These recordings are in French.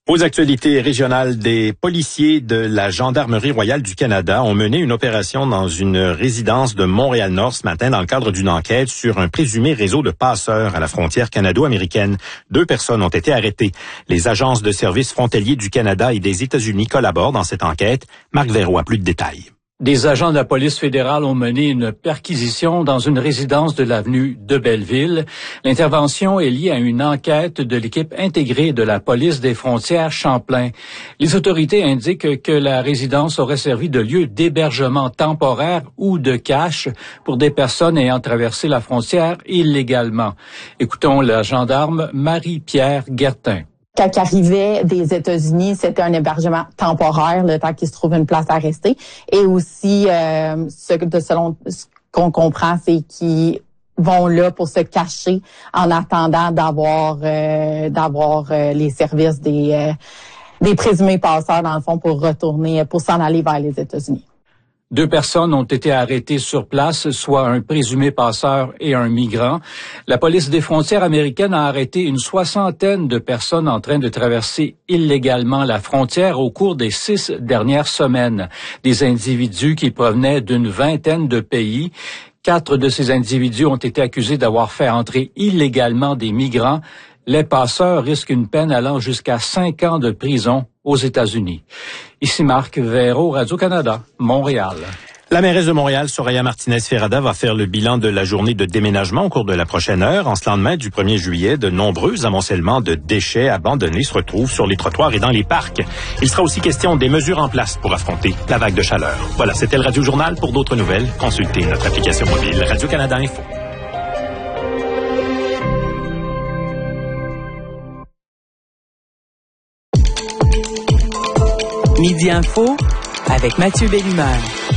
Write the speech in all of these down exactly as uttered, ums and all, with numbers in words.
Aux actualités régionales, des policiers de la Gendarmerie royale du Canada ont mené une opération dans une résidence de Montréal-Nord ce matin dans le cadre d'une enquête sur un présumé réseau de passeurs à la frontière canado-américaine. Deux personnes ont été arrêtées. Les agences de services frontaliers du Canada et des États-Unis collaborent dans cette enquête. Marc Verreau a plus de détails. Des agents de la police fédérale ont mené une perquisition dans une résidence de l'avenue de Belleville. L'intervention est liée à une enquête de l'équipe intégrée de la police des frontières Champlain. Les autorités indiquent que la résidence aurait servi de lieu d'hébergement temporaire ou de cache pour des personnes ayant traversé la frontière illégalement. Écoutons la gendarme Marie-Pierre Guertin. Quand ils arrivaient des États-Unis, c'était un hébergement temporaire, le temps qu'il se trouve une place à rester. Et aussi, euh, ce, de, selon ce qu'on comprend, c'est qu'ils vont là pour se cacher en attendant d'avoir euh, d'avoir euh, les services des euh, des présumés passeurs, dans le fond, pour retourner, pour s'en aller vers les États-Unis. Deux personnes ont été arrêtées sur place, soit un présumé passeur et un migrant. La police des frontières américaines a arrêté une soixantaine de personnes en train de traverser illégalement la frontière au cours des six dernières semaines. Des individus qui provenaient d'une vingtaine de pays. Quatre de ces individus ont été accusés d'avoir fait entrer illégalement des migrants. Les passeurs risquent une peine allant jusqu'à cinq ans de prison aux États-Unis. Ici Marc Verreau, Radio-Canada, Montréal. La mairesse de Montréal, Soraya Martinez-Ferrada, va faire le bilan de la journée de déménagement au cours de la prochaine heure. En ce lendemain du premier juillet, de nombreux amoncellements de déchets abandonnés se retrouvent sur les trottoirs et dans les parcs. Il sera aussi question des mesures en place pour affronter la vague de chaleur. Voilà, c'était le Radio-Journal. Pour d'autres nouvelles, consultez notre application mobile Radio-Canada Info. Midi Info avec Mathieu Bellimare.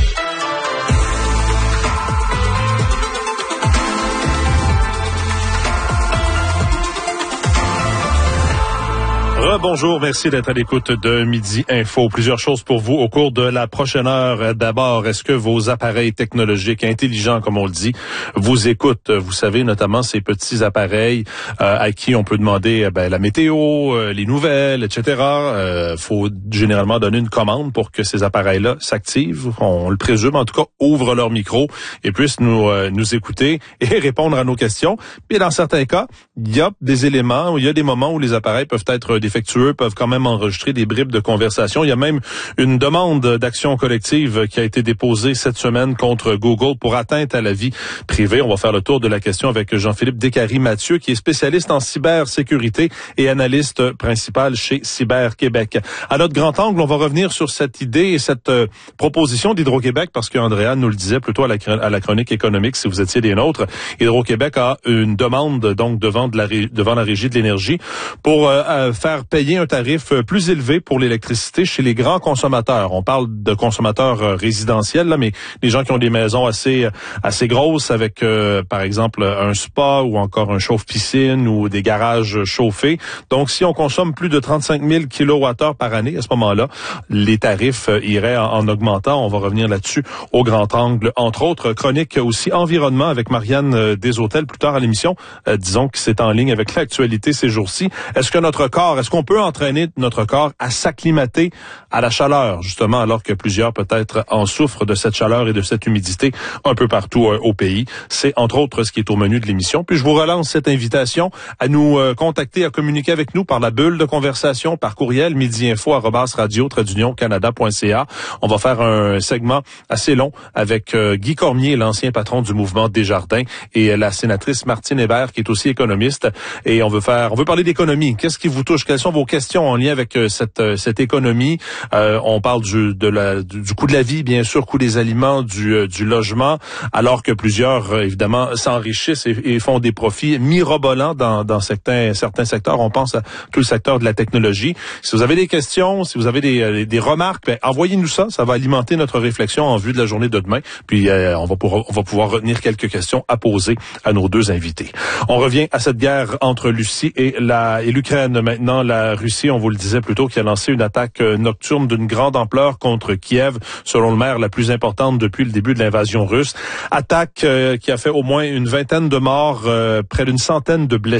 Bonjour, merci d'être à l'écoute de Midi Info. Plusieurs choses pour vous au cours de la prochaine heure. D'abord, est-ce que vos appareils technologiques intelligents, comme on le dit, vous écoutent? Vous savez, notamment ces petits appareils euh, à qui on peut demander ben, la météo, euh, les nouvelles, et cetera. Euh, faut généralement donner une commande pour que ces appareils-là s'activent. On le présume, en tout cas, ouvrent leur micro et puissent nous euh, nous écouter et répondre à nos questions. Puis dans certains cas, il y a des éléments, où il y a des moments où les appareils peuvent être défectueux, peuvent quand même enregistrer des bribes de conversation. Il y a même une demande d'action collective qui a été déposée cette semaine contre Google pour atteinte à la vie privée. On va faire le tour de la question avec Jean-Philippe Descaries-Mathieu, qui est spécialiste en cybersécurité et analyste principal chez Cyber Québec. À notre grand angle, on va revenir sur cette idée et cette euh, proposition d'Hydro-Québec, parce qu'Andréane nous le disait plutôt à la, à la chronique économique, si vous étiez des nôtres. Hydro-Québec a une demande donc devant, de la, devant la Régie de l'énergie pour euh, faire payer un tarif plus élevé pour l'électricité chez les grands consommateurs. On parle de consommateurs résidentiels, là, mais les gens qui ont des maisons assez assez grosses avec, euh, par exemple, un spa ou encore un chauffe-piscine ou des garages chauffés. Donc, si on consomme plus de trente-cinq mille kilowattheures par année, à ce moment-là, les tarifs iraient en, en augmentant. On va revenir là-dessus au grand angle. Entre autres, chronique aussi environnement avec Marianne Deshôtels plus tard à l'émission. Euh, disons que c'est en ligne avec l'actualité ces jours-ci. Est-ce que notre corps, est-ce qu'on peut entraîner notre corps à s'acclimater à la chaleur, justement, alors que plusieurs peut-être en souffrent de cette chaleur et de cette humidité un peu partout euh, au pays. C'est entre autres ce qui est au menu de l'émission. Puis je vous relance cette invitation à nous euh, contacter, à communiquer avec nous par la bulle de conversation, par courriel, midiinfo arobase radio trait d'union canada point c a. On va faire un segment assez long avec euh, Guy Cormier, l'ancien patron du mouvement Desjardins, et euh, la sénatrice Martine Hébert, qui est aussi économiste. Et on veut faire, on veut parler d'économie. Qu'est-ce qui vous touche? Quelles sont vos questions en lien avec euh, cette euh, cette économie? Euh, on parle du de la du, du coût de la vie, bien sûr, coût des aliments, du euh, du logement, alors que plusieurs euh, évidemment s'enrichissent et, et font des profits mirobolants dans dans certains certains secteurs. On pense à tout le secteur de la technologie. Si vous avez des questions, si vous avez des euh, des remarques, ben, envoyez-nous ça. Ça va alimenter notre réflexion en vue de la journée de demain. Puis euh, on va pouvoir on va pouvoir retenir quelques questions à poser à nos deux invités. On revient à cette guerre entre Russie et la et l'Ukraine. Maintenant, la Russie, on vous le disait plus tôt, qui a lancé une attaque nocturne d'une grande ampleur contre Kiev, selon le maire la plus importante depuis le début de l'invasion russe. Attaque euh, qui a fait au moins une vingtaine de morts, euh, près d'une centaine de blessés.